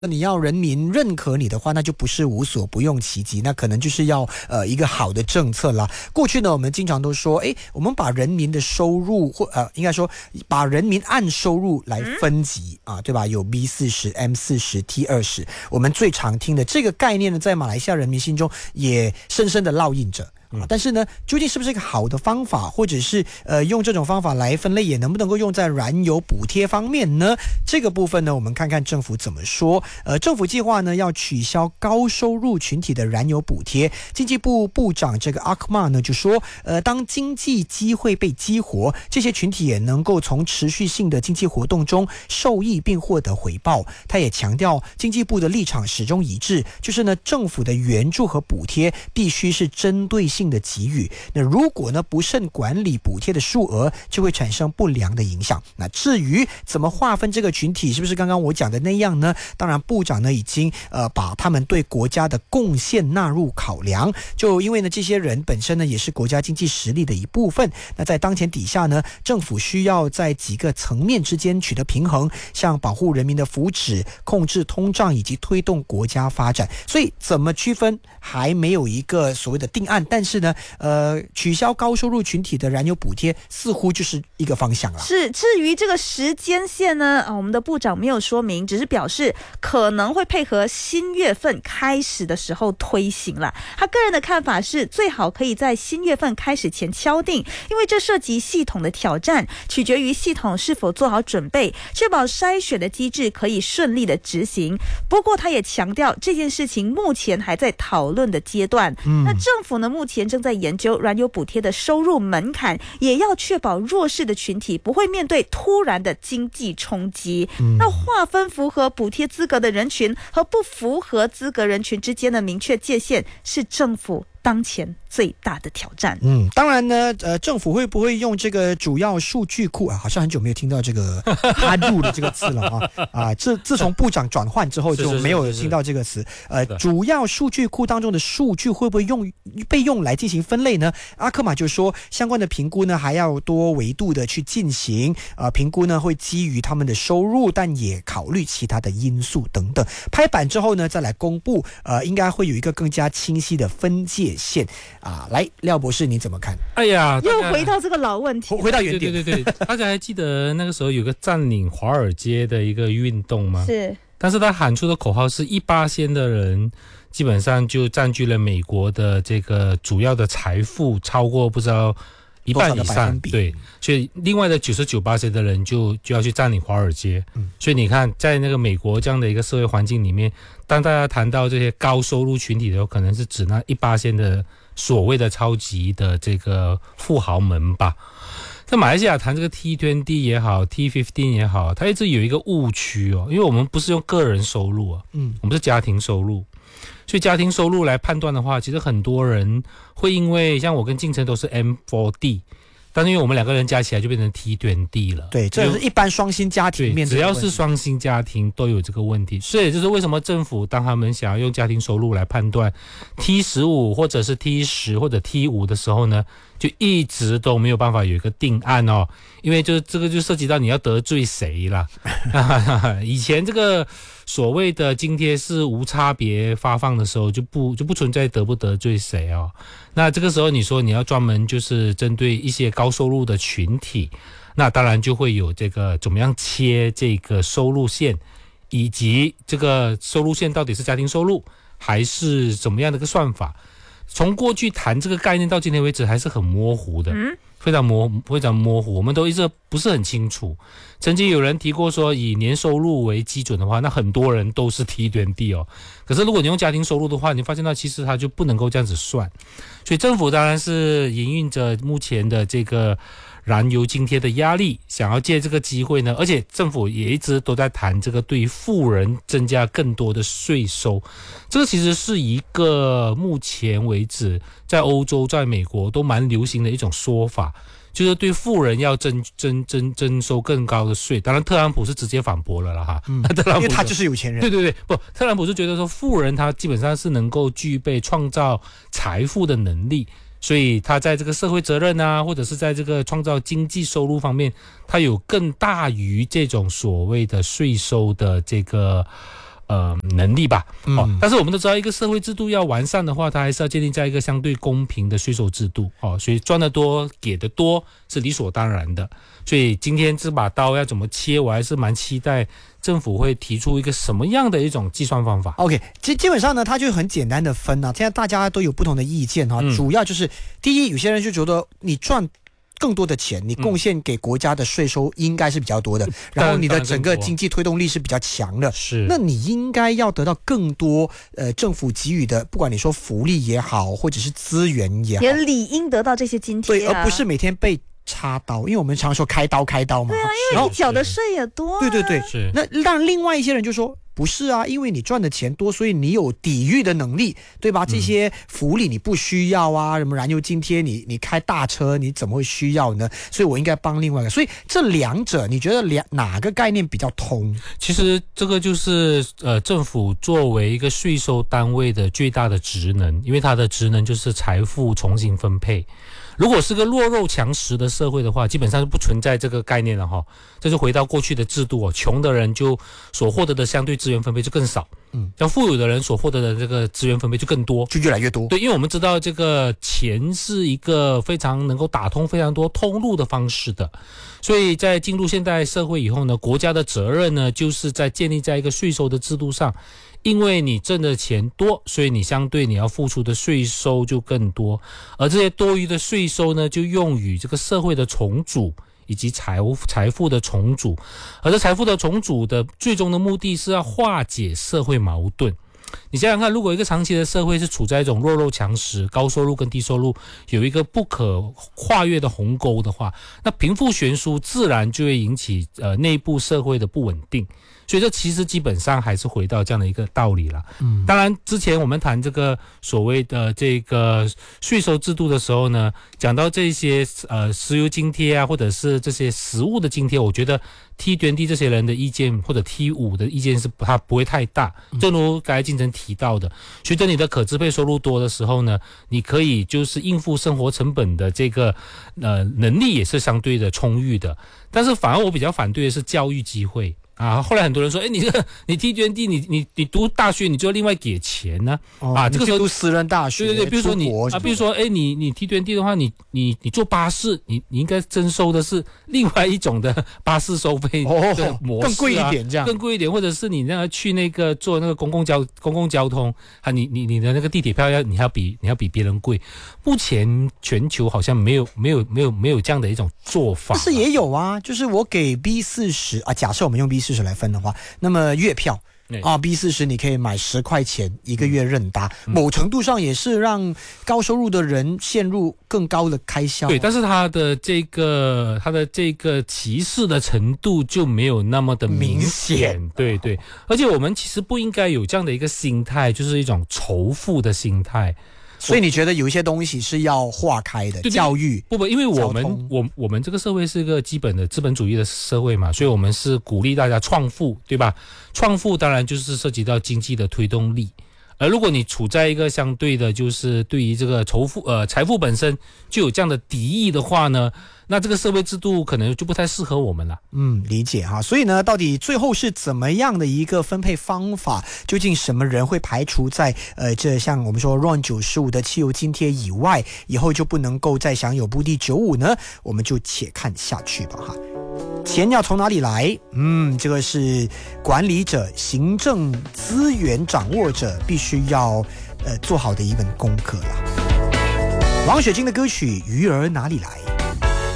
你要人民认可你的话，那就不是无所不用其极，那可能就是要一个好的政策啦。过去呢，我们经常都说，我们把人民的收入应该说把人民按收入来分级啊，对吧？有 B40、M40、T20，我们最常听的这个概念呢，在马来西亚人民心中也深深的烙印着。但是呢，究竟是不是一个好的方法，或者是用这种方法来分类，也能不能够用在燃油补贴方面呢？这个部分呢，我们看看政府怎么说。政府计划呢要取消高收入群体的燃油补贴。经济部部长这个阿克玛呢就说，当经济机会被激活，这些群体也能够从持续性的经济活动中受益并获得回报。他也强调，经济部的立场始终一致，就是呢，政府的援助和补贴必须是针对性的给予，那如果呢不慎管理补贴的数额，就会产生不良的影响。那至于怎么划分这个群体，是不是刚刚我讲的那样呢？当然，部长呢已经把他们对国家的贡献纳入考量。就因为呢，这些人本身呢也是国家经济实力的一部分。那在当前底下呢，政府需要在几个层面之间取得平衡，像保护人民的福祉、控制通胀以及推动国家发展。所以怎么区分还没有一个所谓的定案，但是呢，取消高收入群体的燃油补贴似乎就是一个方向了。 是，至于这个时间线呢，我们的部长没有说明，只是表示可能会配合新月份开始的时候推行了。他个人的看法是，最好可以在新月份开始前敲定，因为这涉及系统的挑战，取决于系统是否做好准备，确保筛选的机制可以顺利的执行。不过他也强调，这件事情目前还在讨论的阶段。那政府呢，目前正在研究燃油补贴的收入门槛，也要确保弱势的群体不会面对突然的经济冲击。那划分符合补贴资格的人群和不符合资格人群之间的明确界限，是政府当前最大的挑战。 当然呢，政府会不会用这个主要数据库啊？好像很久没有听到这个哈入的这个词了啊！自从部长转换之后就没有听到这个词。主要数据库当中的数据会不会被用来进行分类呢？阿克玛就说，相关的评估呢还要多维度的去进行。评估呢会基于他们的收入，但也考虑其他的因素等等。拍板之后呢，再来公布，应该会有一个更加清晰的分界线啊。来，廖博士你怎么看？ 哎呀，又回到这个老问题， 回到原点。 对，大家还记得那个时候有个占领华尔街的一个运动吗？ 是， 但是他喊出的口号是18%的人基本上就占据了美国的这个主要的财富，超过不知道一半以上。对，所以另外的99%的人就要去占领华尔街。所以你看，在那个美国这样的一个社会环境里面，当大家谈到这些高收入群体的时候，可能是指那1%的所谓的超级的这个富豪们吧。在马来西亚谈这个 T20 也好 T15 也好，它一直有一个误区因为我们不是用个人收入我们是家庭收入。所以家庭收入来判断的话，其实很多人会因为像我跟敬晨都是 M4D， 但是因为我们两个人加起来就变成 T20 了。 对，这是一般双薪家庭面对的问题。 只要是双薪家庭都有这个问题。所以就是为什么政府当他们想要用家庭收入来判断 T15 或者是 T10 或者 T5 的时候呢，就一直都没有办法有一个定案因为这个就涉及到你要得罪谁啦。以前这个所谓的津贴是无差别发放的时候，就不存在得不得罪谁那这个时候你说你要专门就是针对一些高收入的群体，那当然就会有这个怎么样切这个收入线，以及这个收入线到底是家庭收入还是怎么样的一个算法。从过去谈这个概念到今天为止还是很模糊的，非常模糊，我们都一直不是很清楚。曾经有人提过说，以年收入为基准的话，那很多人都是 T20 可是如果你用家庭收入的话，你发现到其实它就不能够这样子算。所以政府当然是营运着目前的这个燃油津贴的压力，想要借这个机会呢，而且政府也一直都在谈这个对于富人增加更多的税收。这个其实是一个目前为止在欧洲在美国都蛮流行的一种说法，就是对富人要征收更高的税。当然特朗普是直接反驳了啦因为他就是有钱人。 对，特朗普是觉得说富人他基本上是能够具备创造财富的能力，所以他在这个社会责任或者是在这个创造经济收入方面，他有更大于这种所谓的税收的这个能力吧。但是我们都知道，一个社会制度要完善的话，它还是要建立在一个相对公平的税收制度。所以赚得多给的多是理所当然的。所以今天这把刀要怎么切，我还是蛮期待政府会提出一个什么样的一种计算方法。 OK， 基本上呢，它就很简单的分啊。现在大家都有不同的意见哈，主要就是第一，有些人就觉得你赚更多的钱，你贡献给国家的税收应该是比较多的，然后你的整个经济推动力是比较强的， 是， 那你应该要得到更多政府给予的，不管你说福利也好，或者是资源也好， 也理应得到这些津贴， 对，而不是每天被插刀，因为我们常说开刀嘛。 对啊，因为你缴的税也多。 对， 是。 那当然，另外一些人就说不是啊，因为你赚的钱多，所以你有抵御的能力，对吧？这些福利你不需要啊，什么燃油津贴，你开大车你怎么会需要呢？所以我应该帮另外一个。所以这两者，你觉得哪个概念比较通？ 其实这个就是政府作为一个税收单位的最大的职能，因为它的职能就是财富重新分配。如果是个弱肉强食的社会的话，基本上就不存在这个概念了哈。这就回到过去的制度哦，穷的人就所获得的相对资源分配就更少，像富有的人所获得的这个资源分配就更多， 就越来越多。 对，因为我们知道这个钱是一个非常能够打通非常多通路的方式的，所以在进入现代社会以后呢，国家的责任呢，就是在建立在一个税收的制度上。因为你挣的钱多，所以你相对你要付出的税收就更多，而这些多余的税收呢，就用于这个社会的重组以及财富的重组，而这财富的重组的最终的目的是要化解社会矛盾。你想想看，如果一个长期的社会是处在一种弱肉强食，高收入跟低收入有一个不可跨越的鸿沟的话，那贫富悬殊自然就会引起内部社会的不稳定。所以这其实基本上还是回到这样的一个道理了。当然之前我们谈这个所谓的这个税收制度的时候呢，讲到这些石油津贴啊，或者是这些食物的津贴，我觉得 T20 这些人的意见或者 T5 的意见是它不会太大。正如刚才金城提到的，随着你的可支配收入多的时候呢，你可以就是应付生活成本的这个能力也是相对的充裕的。但是反而我比较反对的是教育机会。后来很多人说，你T20 你读大学你就要另外给钱呢？ 这个时候读私人大学， 对，比如说你T20 的话，你坐巴士，你应该征收的是另外一种的巴士收费的模式， 更贵一点，这样更贵一点，或者是你那个去那个坐那个公共交通你的那个地铁票你要比别人贵。目前全球好像没有这样的一种做法， 但是也有啊，就是我给 B40啊，假设我们用 B40来分的话，那么月票B40你可以买10块钱一个月任搭，某程度上也是让高收入的人陷入更高的开销。 对，但是它的这个歧视的程度就没有那么的明显。对，而且我们其实不应该有这样的一个心态，就是一种仇富的心态。 所以你觉得有一些东西是要划开的，教育不，因为我们这个社会是一个基本的资本主义的社会嘛，所以我们是鼓励大家创富，对吧？创富当然就是涉及到经济的推动力。而如果你处在一个相对的，就是对于这个财富本身就有这样的敌意的话呢，那这个社会制度可能就不太适合我们了。 理解哈。所以呢，到底最后是怎么样的一个分配方法？究竟什么人会排除在这像我们说 RON 95的汽油津贴以外，以后就不能够再享有不第95呢？我们就且看下去吧哈。钱要从哪里来？这个是管理者、行政资源掌握者必须要做好的一本功课了。王雪晶的歌曲《鱼儿哪里来》。